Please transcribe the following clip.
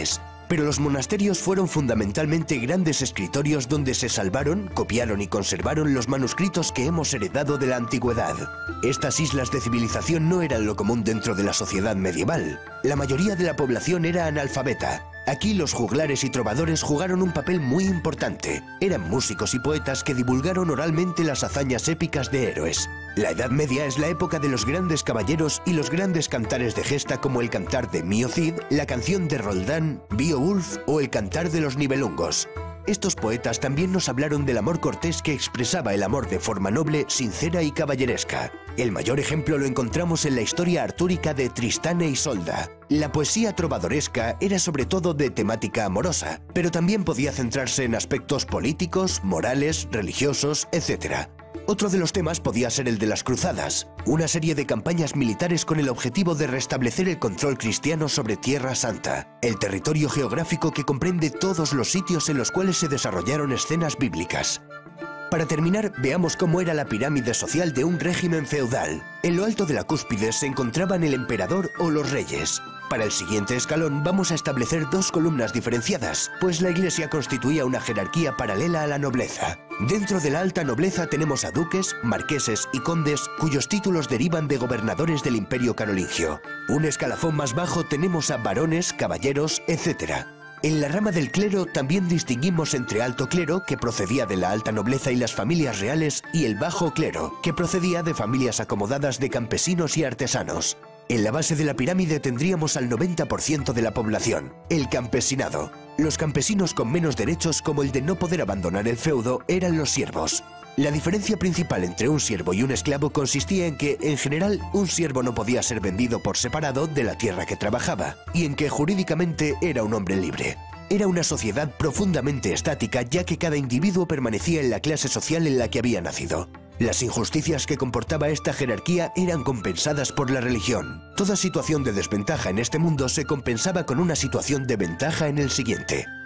ciudades. Pero los monasterios fueron fundamentalmente grandes escritorios donde se salvaron, copiaron y conservaron los manuscritos que hemos heredado de la antigüedad. Estas islas de civilización no eran lo común dentro de la sociedad medieval. La mayoría de la población era analfabeta. Aquí los juglares y trovadores jugaron un papel muy importante. Eran músicos y poetas que divulgaron oralmente las hazañas épicas de héroes. La Edad Media es la época de los grandes caballeros y los grandes cantares de gesta como el cantar de Mio Cid, la canción de Roldán, Beowulf o el cantar de los Nibelungos. Estos poetas también nos hablaron del amor cortés que expresaba el amor de forma noble, sincera y caballeresca. El mayor ejemplo lo encontramos en la historia artúrica de Tristán e Isolda. La poesía trovadoresca era sobre todo de temática amorosa, pero también podía centrarse en aspectos políticos, morales, religiosos, etc. Otro de los temas podía ser el de las cruzadas, una serie de campañas militares con el objetivo de restablecer el control cristiano sobre Tierra Santa, el territorio geográfico que comprende todos los sitios en los cuales se desarrollaron escenas bíblicas. Para terminar, veamos cómo era la pirámide social de un régimen feudal. En lo alto de la cúspide se encontraban el emperador o los reyes. Para el siguiente escalón vamos a establecer dos columnas diferenciadas, pues la iglesia constituía una jerarquía paralela a la nobleza. Dentro de la alta nobleza tenemos a duques, marqueses y condes cuyos títulos derivan de gobernadores del Imperio Carolingio. Un escalafón más bajo tenemos a varones, caballeros, etc. En la rama del clero también distinguimos entre alto clero, que procedía de la alta nobleza y las familias reales, y el bajo clero, que procedía de familias acomodadas de campesinos y artesanos. En la base de la pirámide tendríamos al 90% de la población, el campesinado. Los campesinos con menos derechos, como el de no poder abandonar el feudo, eran los siervos. La diferencia principal entre un siervo y un esclavo consistía en que, en general, un siervo no podía ser vendido por separado de la tierra que trabajaba, y en que jurídicamente era un hombre libre. Era una sociedad profundamente estática, ya que cada individuo permanecía en la clase social en la que había nacido. Las injusticias que comportaba esta jerarquía eran compensadas por la religión. Toda situación de desventaja en este mundo se compensaba con una situación de ventaja en el siguiente.